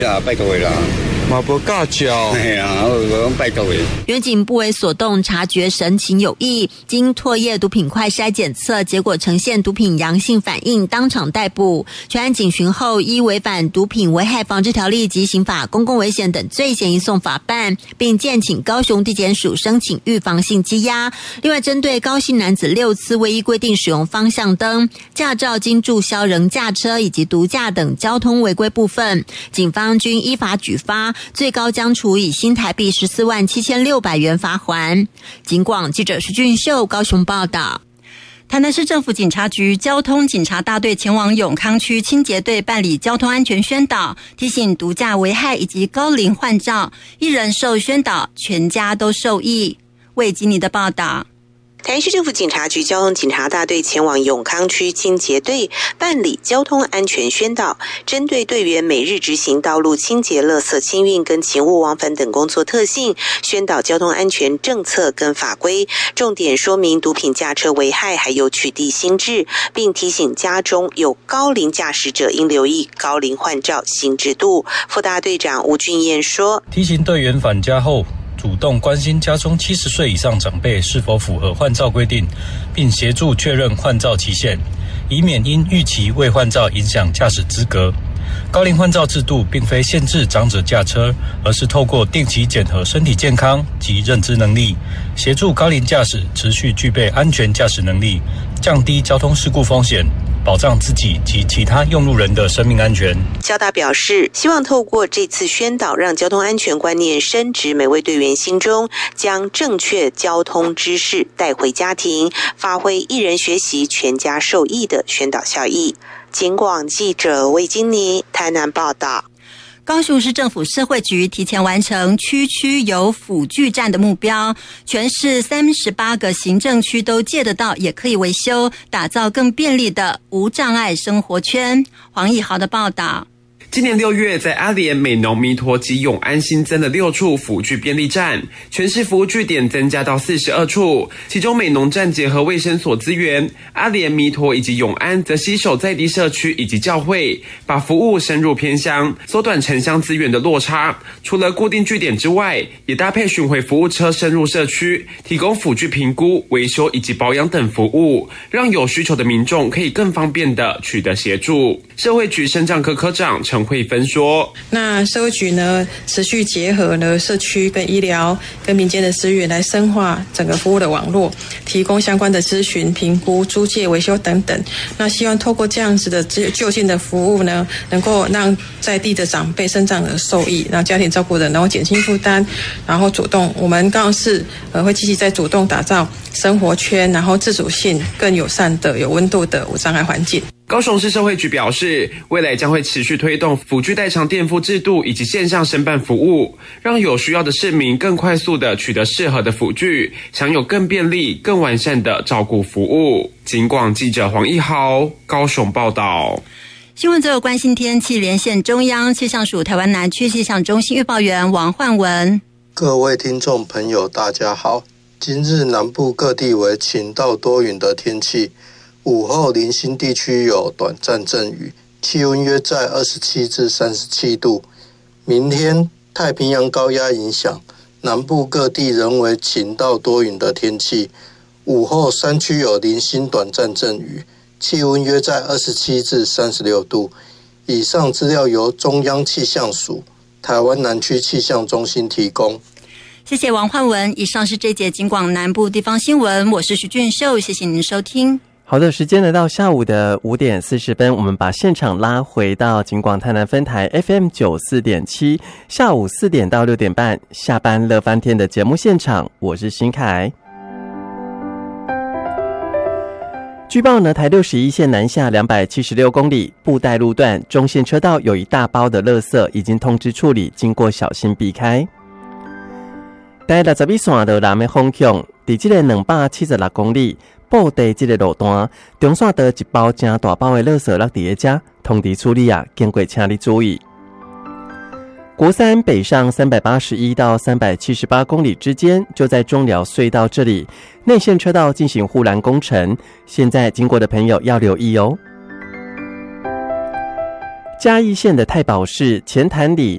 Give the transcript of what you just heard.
拜托啦。 嘛无教教， 哎呀，我拜托诶。 远警不为所动，察觉神情有异，经唾液毒品快筛检测，结果呈现毒品阳性反应，当场逮捕。全案警询后，依违反毒品危害防治条例及刑法公共危险等罪嫌疑送法办，并建请高雄地检署申请预防性羁押。另外，针对高姓男子6次未依规定使用方向灯、驾照经注销仍驾车以及毒驾等交通违规部分，警方均依法举发。最高将处以新台币147600元罚锾。警广记者徐俊秀高雄报道。 台南市政府警察局交通警察大队前往永康区清洁队办理交通安全宣导，提醒毒驾危害以及高龄换照，一人受宣导，全家都受益。魏吉尼的报道。 台南市政府警察局交通警察大队前往永康区清洁队办理交通安全宣导，针对队员每日执行道路清洁、垃圾清运跟勤务往返等工作特性，宣导交通安全政策跟法规，重点说明毒品驾车危害，还有取缔新制，并提醒家中有高龄驾驶者应留意高龄换照新制度。副大队长吴俊彦说：“ 提醒队员返家后，主动关心家中70岁以上长辈是否符合换照规定，并协助确认换照期限，以免因逾期未换照影响驾驶资格。高龄换照制度并非限制长者驾车，而是透过定期检核身体健康及认知能力，协助高龄驾驶持续具备安全驾驶能力，降低交通事故风险，保障自己及其他用路人的生命安全。” 交大表示，希望透过这次宣导，让交通安全观念深植每位队员心中，将正确交通知识带回家庭，发挥一人学习全家受益的宣导效益。警广记者魏金妮台南报道。 高雄市政府社会局提前完成区区有辅具站的目标，全市38个行政区都借得到，也可以维修，打造更便利的无障碍生活圈。黄义豪的报道。 今年6月，在阿莲、美浓、弥陀及永安新增了6处辅具便利站，全市服务据点增加到42处。其中美浓站结合卫生所资源，阿莲、弥陀以及永安则携手在地社区以及教会，把服务深入偏乡，缩短城乡资源的落差。除了固定据点之外，也搭配巡回服务车深入社区，提供辅具评估、维修以及保养等服务，让有需求的民众可以更方便的取得协助。社会局身障科科长陈慧芬说：“ 那社会局呢，持续结合了社区跟医疗跟民间的资源，来深化整个服务的网络，提供相关的咨询、评估、租借、维修等等。那希望透过这样子的就近的服务呢，能够让在地的长辈、身障者受益，让家庭照顾人能够减轻负担，然后主动，我们高雄市会积极在主动打造生活圈，然后自主性更友善的、有温度的无障碍环境。” 高雄市社会局表示，未来将会持续推动辅具代偿垫付制度以及线上申办服务，让有需要的市民更快速的取得适合的辅具，享有更便利、更完善的照顾服务。警广记者黄一豪高雄报道。 新闻最后关心天气，连线中央气象署台湾南区气象中心预报员王焕文。 各位听众朋友大家好，今日南部各地为晴到多云的天气，午后零星地区有短暂阵雨，气温约在27至37度。明天太平洋高压影响，南部各地仍为晴到多云的天气，午后山区有零星短暂阵雨，气温约在27至36度。以上资料由中央气象署台湾南区气象中心提供。 谢谢王焕文。以上是这节警广南部地方新闻，我是徐俊秀，谢谢您收听。 好的，时间来到下午的5点40分，我们把现场拉回到警广台南分台 FM 94.7，下午4点到6点半，下班乐翻天的节目现场，我是新凯。据报呢，台61线南下276公里布袋路段中线车道有一大包的垃圾已经通知处理，经过小心避开。台61线的南的方向，在这个276公里布袋这个路段，中线道一包真大包的垃圾落在这，通知处理啊，经过请你注意。国三北上381到378公里之间，就在中寮隧道这里，内线车道进行护栏工程，现在经过的朋友要留意哦。嘉义县的太保市前潭里